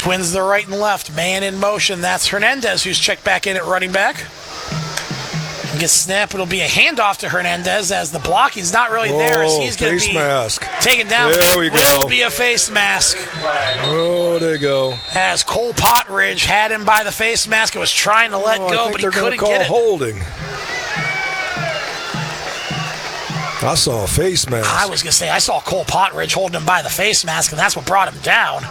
Twins to the right and left. Man in motion. That's Hernandez, who's checked back in at running back. Gets snap. It'll be a handoff to Hernandez as the blocking's not really there. As he's going to be mask. Taken down. There we go. Will be a face mask. Oh, there you go. As Cole Potridge had him by the face mask and was trying to let go, but he couldn't get it. Holding. I saw a face mask. I was going to say, I saw Cole Potridge holding him by the face mask, and that's what brought him down.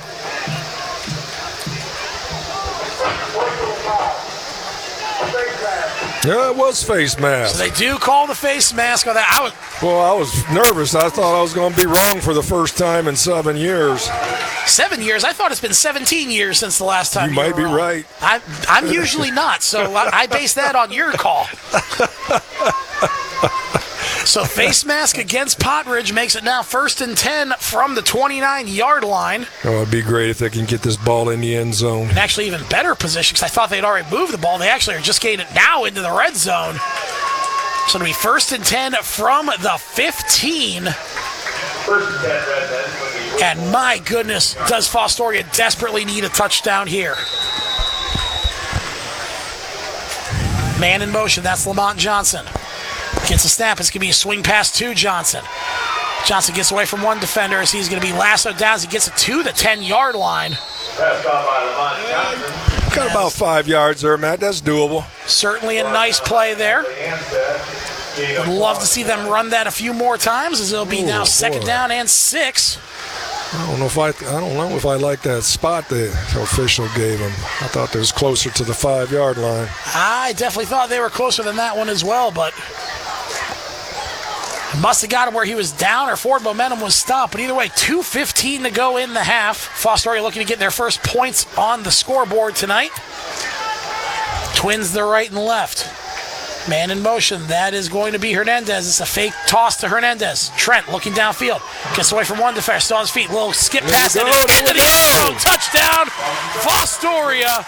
Yeah, it was face mask. So they do call the face mask on that. I was nervous. I thought I was going to be wrong for the first time in 7 years. 7 years? I thought it's been 17 years since the last time you might be wrong. right. I'm usually not, so I base that on your call. So face mask against Potridge makes it now 1st and 10 from the 29-yard line. Oh, it'd be great if they can get this ball in the end zone. And actually even better position because I thought they'd already moved the ball. They actually are just getting it now into the red zone. So it'll be 1st and 10 from the 15. And my goodness, does Fostoria desperately need a touchdown here. Man in motion, that's Lamont Johnson. Gets a snap. It's going to be a swing pass to Johnson. Johnson gets away from one defender as he's going to be lassoed down as he gets it to the 10-yard line. Got about 5 yards there, Matt. That's doable. Certainly a nice play there. Would love to see them run that a few more times as it'll be now 2nd down and 6. I don't know if I like that spot the official gave him. I thought it was closer to the 5-yard line. I definitely thought they were closer than that one as well, but must have got him where he was down or forward momentum was stopped. But either way, 2:15 to go in the half. Fostoria looking to get their first points on the scoreboard tonight. Twins to the right and left. Man in motion. That is going to be Hernandez. It's a fake toss to Hernandez. Trent looking downfield. Gets away from one defender. Still on his feet. Little skip pass. And it's into the end zone. Touchdown, Fostoria.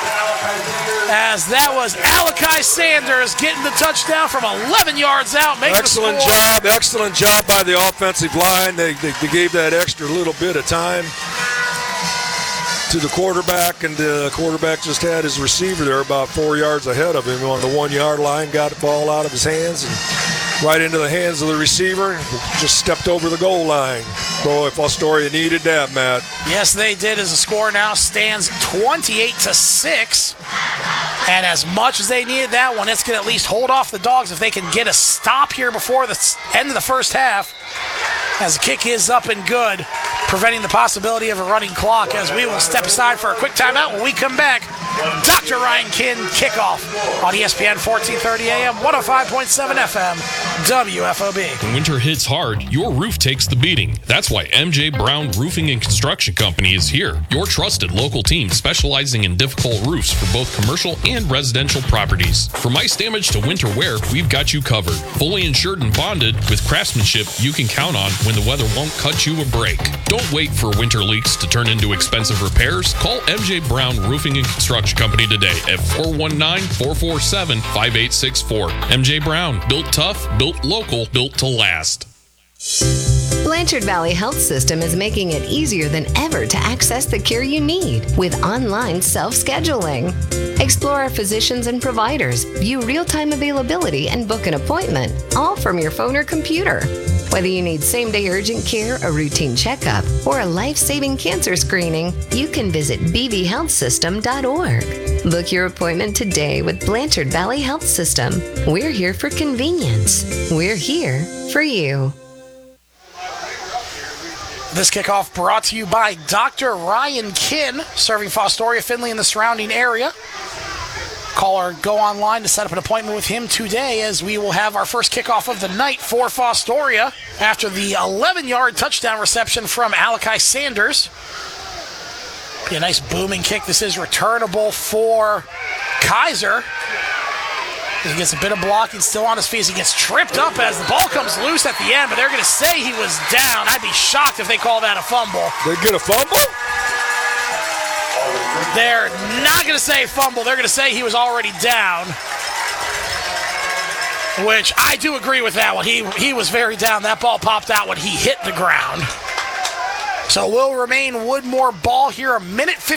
As that was Alakai Sanders getting the touchdown from 11 yards out. Excellent job by the offensive line. They gave that extra little bit of time to the quarterback, and the quarterback just had his receiver there about 4 yards ahead of him on the 1-yard line, got the ball out of his hands and right into the hands of the receiver, just stepped over the goal line. Boy, Fostoria needed that, Matt. Yes, they did, as the score now stands 28-6. And as much as they needed that one, it's going to at least hold off the Dogs if they can get a stop here before the end of the first half. As the kick is up and good, preventing the possibility of a running clock, as we will step aside for a quick timeout. When we come back, Dr. Ryan Kinn kickoff on ESPN 1430 AM, 105.7 FM, WFOB. When winter hits hard, your roof takes the beating. That's why MJ Brown Roofing and Construction Company is here. Your trusted local team specializing in difficult roofs for both commercial and residential properties. From ice damage to winter wear, we've got you covered. Fully insured and bonded with craftsmanship you can count on when the weather won't cut you a break. Don't wait for winter leaks to turn into expensive repairs. Call MJ Brown Roofing and Construction Company today at 419-447-5864. MJ Brown, built tough, built local, built to last. Blanchard Valley Health System is making it easier than ever to access the care you need with online self-scheduling. Explore our physicians and providers, view real-time availability, and book an appointment, all from your phone or computer. Whether you need same-day urgent care, a routine checkup, or a life-saving cancer screening, you can visit bvhealthsystem.org. Book your appointment today with Blanchard Valley Health System. We're here for convenience. We're here for you. This kickoff brought to you by Dr. Ryan Kinn, serving Fostoria, Findlay, and the surrounding area. Call or go online to set up an appointment with him today, as we will have our first kickoff of the night for Fostoria after the 11-yard touchdown reception from Alakai Sanders. Be a nice booming kick. This is returnable for Kaiser. He gets a bit of blocking, still on his feet. He gets tripped up as the ball comes loose at the end, but they're going to say he was down. I'd be shocked if they call that a fumble. They get a fumble? They're not going to say fumble. They're going to say he was already down, which I do agree with that one. He was very down. That ball popped out when he hit the ground. So will remain Woodmore ball here, a minute